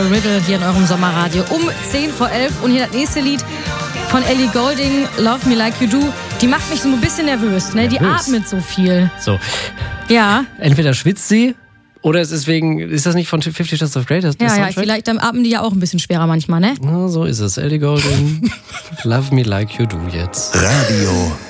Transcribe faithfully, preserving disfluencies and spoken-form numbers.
Riddle hier in eurem Sommerradio um zehn vor elf. Und hier das nächste Lied von Ellie Goulding, Love Me Like You Do. Die macht mich so ein bisschen nervös, ne? Die Nervös? atmet so viel. So. Ja. Entweder schwitzt sie, oder es ist wegen, ist das nicht von Fifty Shades of Grey? Das, Ja, das ja, Soundtrack? vielleicht dann atmen die ja auch ein bisschen schwerer manchmal, ne? Na, so ist es. Ellie Goulding, Love Me Like You Do jetzt. Radio